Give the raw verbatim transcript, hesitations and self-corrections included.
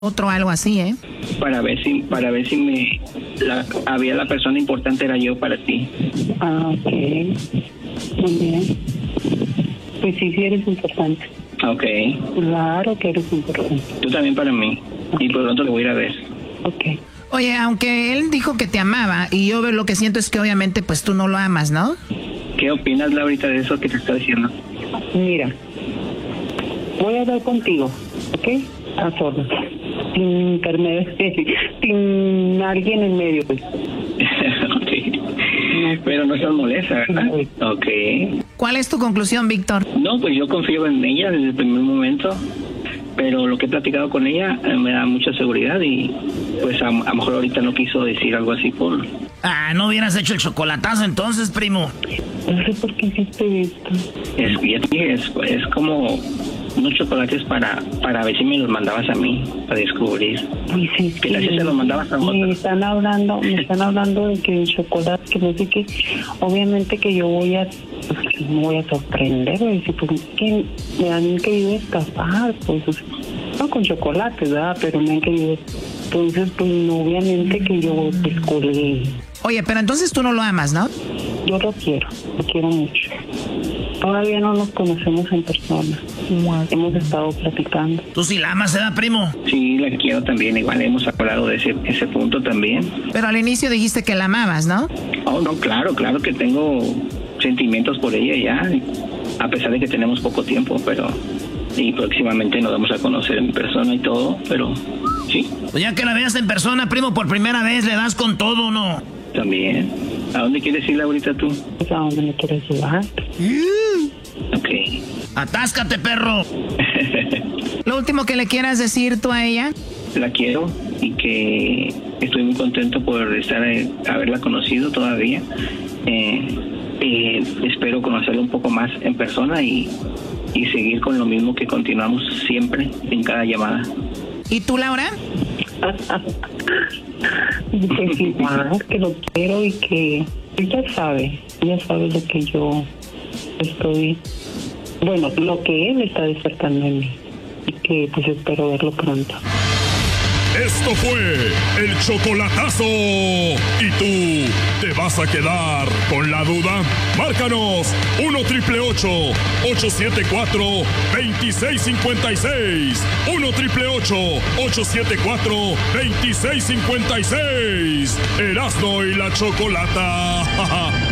otro algo así, ¿eh? Para ver si, para ver si me la, había la persona importante era yo para ti. Ah, ok. Muy bien. Pues sí, sí eres importante. Ok. Claro que eres importante. Tú también para mí. Okay. Y por pronto lo voy a ir a ver. Ok. Oye, aunque él dijo que te amaba, y yo lo que siento es que obviamente pues tú no lo amas, ¿no? ¿Qué opinas, Laurita, de eso que te está diciendo? Mira, voy a hablar contigo, ¿ok? A solas. Sin intermedio, sin alguien en medio, pues. Okay. No, pero no seas molesta, ¿verdad? No. Ok. ¿Cuál es tu conclusión, Víctor? No, pues yo confío en ella desde el primer momento, pero lo que he platicado con ella eh, me da mucha seguridad y pues a, a lo mejor ahorita no quiso decir algo así por... Ah, no hubieras hecho el chocolatazo entonces, primo. No sé por qué hiciste esto. Es, es, es como unos chocolates para para ver si me los mandabas a mí, para descubrir. Ay, sí, que sí, se los mandabas a otros. Me están hablando, me están hablando de que el chocolate, que no sé qué. Obviamente que yo voy a, pues, me voy a sorprender, voy a decir, pues que me han querido escapar, pues, no con chocolate, ¿verdad? Pero me han querido. Entonces, pues, no, obviamente que yo descubrí. Oye, pero entonces tú no lo amas, ¿no? Yo lo quiero, lo quiero mucho. Todavía no nos conocemos en persona. Hemos estado platicando. ¿Tú sí la amas, ¿verdad, primo? Sí, la quiero también. Igual hemos hablado de ese, ese punto también. Pero al inicio dijiste que la amabas, ¿no? Oh, no, claro, claro que tengo sentimientos por ella ya. A pesar de que tenemos poco tiempo, pero... Y próximamente nos vamos a conocer en persona y todo, pero... Sí. Pues ya que la veas en persona, primo, por primera vez, le das con todo, ¿no? También. ¿A dónde quieres ir ahorita tú? Pues a dónde me quieres llevar. Ok. ¡Atáscate, perro! Lo último que le quieras decir tú a ella. La quiero y que estoy muy contento por estar eh, haberla conocido todavía. Eh, eh, espero conocerla un poco más en persona y, y seguir con lo mismo que continuamos siempre en cada llamada. ¿Y tú, Laura? Pues igual, que lo quiero y que ella sabe, ella sabe lo que yo estoy, bueno, lo que él está despertando en mí y que pues espero verlo pronto. Esto fue el chocolatazo. ¿Y tú te vas a quedar con la duda? Márcanos uno triple ocho, ocho siete cuatro, dos seis cinco seis. uno triple ocho, ocho siete cuatro, dos seis cinco seis. Erasmo y la Chocolata.